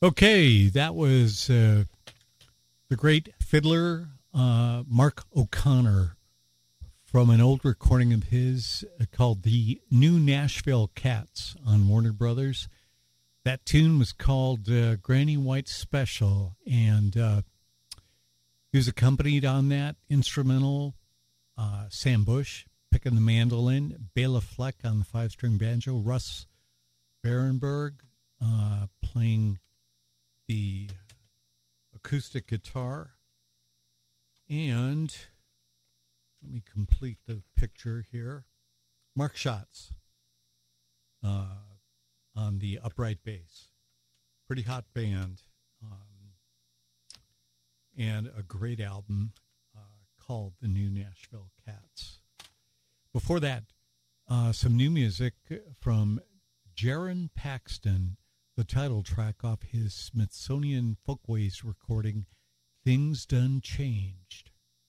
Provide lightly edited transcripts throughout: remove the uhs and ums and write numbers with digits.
Okay, that was the great fiddler Mark O'Connor from an old recording of his called The New Nashville Cats on Warner Brothers. That tune was called Granny White Special, and he was accompanied on that instrumental, Sam Bush picking the mandolin, Bela Fleck on the five-string banjo, Russ Barenberg playing the acoustic guitar, and let me complete the picture here. Mark Schatz on the upright bass. Pretty hot band, and a great album called The New Nashville Cats. Before that, some new music from Jaron Paxton, the title track off his Smithsonian Folkways recording, Things Done Changed.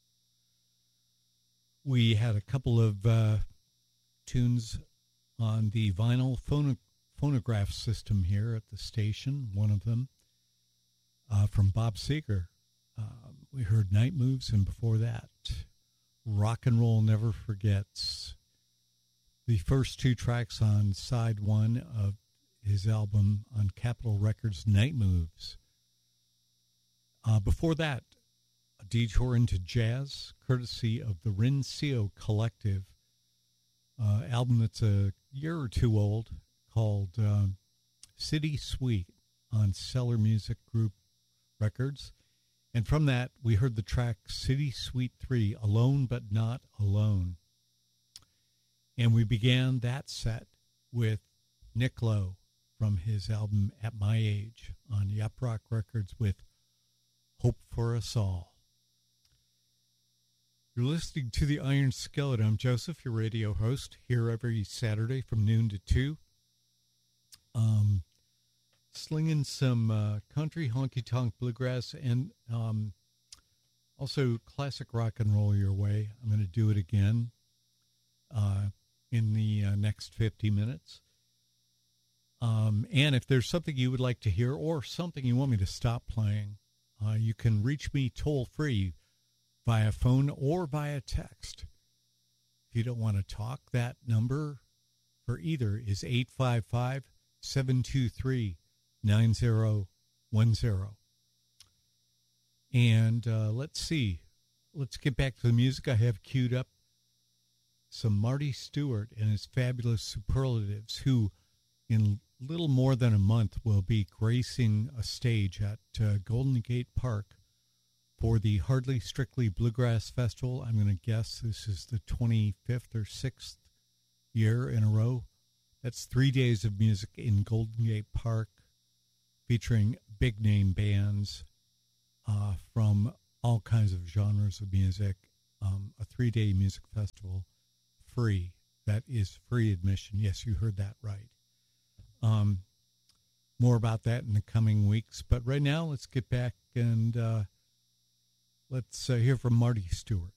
We had a couple of tunes on the vinyl phonograph system here at the station, one of them from Bob Seger. We heard Night Moves, and before that, Rock and Roll Never Forgets. The first two tracks on side one of his album on Capitol Records, Night Moves. Before that, a detour into jazz, courtesy of the Rencio Collective, album that's a year or two old, called City Suite on Cellar Music Group Records. And from that, we heard the track City Suite 3, Alone But Not Alone. And we began that set with Nick Lowe from his album At My Age on Yup Rock Records with Hope for Us All. You're listening to the Iron Skillet. I'm Joseph, your radio host, here every Saturday from noon to 2. Slinging some country, honky-tonk, bluegrass, and also classic rock and roll your way. I'm going to do it again in the next 50 minutes. And if there's something you would like to hear or something you want me to stop playing, you can reach me toll-free via phone or via text. If you don't want to talk, that number for either is 855-723-9010. And let's see. Let's get back to the music. I have queued up some Marty Stewart and his fabulous Superlatives, who in little more than a month will be gracing a stage at Golden Gate Park for the Hardly Strictly Bluegrass Festival. I'm going to guess this is the 25th or 6th year in a row. That's 3 days of music in Golden Gate Park, featuring big-name bands from all kinds of genres of music. A 3-day music festival, free. That is free admission. Yes, you heard that right. More about that in the coming weeks. But right now, let's get back and let's hear from Marty Stewart.